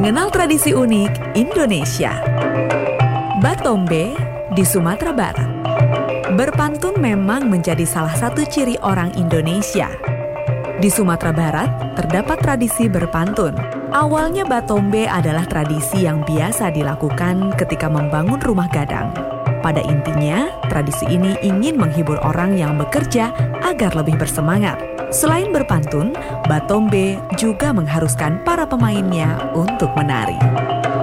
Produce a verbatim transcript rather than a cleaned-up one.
Mengenal tradisi unik Indonesia. Batombe di Sumatera Barat. Berpantun memang menjadi salah satu ciri orang Indonesia. Di Sumatera Barat terdapat tradisi berpantun. Awalnya batombe adalah tradisi yang biasa dilakukan ketika membangun rumah gadang. Pada intinya, tradisi ini ingin menghibur orang yang bekerja agar lebih bersemangat. Selain berpantun, batombe juga mengharuskan para pemainnya untuk menari.